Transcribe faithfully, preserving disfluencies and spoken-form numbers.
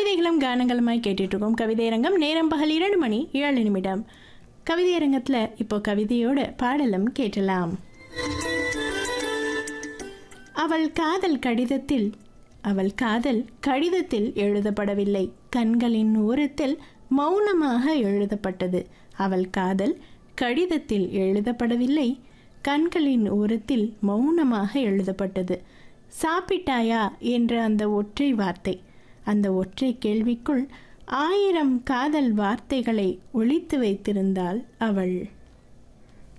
கவிதைகளும் கானங்களுமாய் கேட்டுட்டு இருக்கோம். கவிதையரங்கம். நேரம் பகல் இரண்டு மணி ஏழு நிமிடம். கவிதையரங்கத்தில் இப்போ கவிதையோட பாடலும் கேட்டலாம். அவள் காதல் கடிதத்தில் அவள் காதல் கடிதத்தில் எழுதப்படவில்லை, கண்களின் ஓரத்தில் மௌனமாக எழுதப்பட்டது. அவள் காதல் கடிதத்தில் எழுதப்படவில்லை, கண்களின் ஓரத்தில் மௌனமாக எழுதப்பட்டது. சாப்பிட்டாயா என்ற அந்த ஒற்றை வார்த்தை, அந்த ஒற்றை கேள்விக்குள் ஆயிரம் காதல் வார்த்தைகளை ஒளித்து வைத்திருந்தாள் அவள்.